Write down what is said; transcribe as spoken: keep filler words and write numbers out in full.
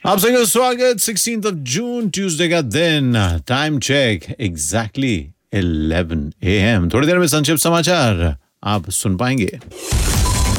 आप सभी का स्वागत सिक्सटीन्थ ऑफ जून ट्यूसडे का दिन। Time check exactly eleven A M. थोड़ी देर में संक्षिप्त समाचार आप सुन पाएंगे।